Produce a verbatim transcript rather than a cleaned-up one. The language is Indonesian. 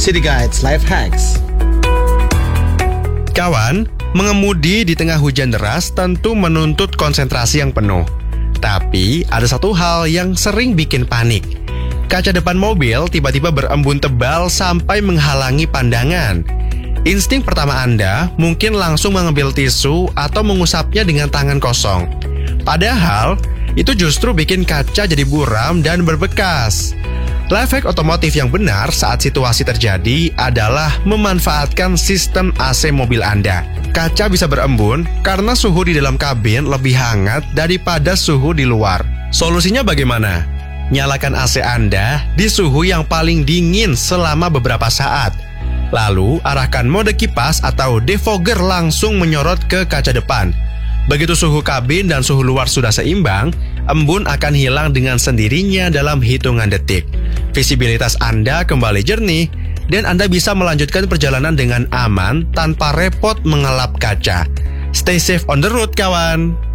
City Guides Life Hacks. Kawan, mengemudi di tengah hujan deras tentu menuntut konsentrasi yang penuh. Tapi ada satu hal yang sering bikin panik. Kaca depan mobil tiba-tiba berembun tebal sampai menghalangi pandangan. Insting pertama Anda mungkin langsung mengambil tisu atau mengusapnya dengan tangan kosong. Padahal, itu justru bikin kaca jadi buram dan berbekas. Life hack otomotif yang benar saat situasi terjadi adalah memanfaatkan sistem A C mobil Anda. Kaca bisa berembun karena suhu di dalam kabin lebih hangat daripada suhu di luar. Solusinya bagaimana? Nyalakan A C Anda di suhu yang paling dingin selama beberapa saat. Lalu, arahkan mode kipas atau defogger langsung menyorot ke kaca depan. Begitu suhu kabin dan suhu luar sudah seimbang, embun akan hilang dengan sendirinya dalam hitungan detik. Visibilitas Anda kembali jernih, dan Anda bisa melanjutkan perjalanan dengan aman tanpa repot mengelap kaca. Stay safe on the road, kawan!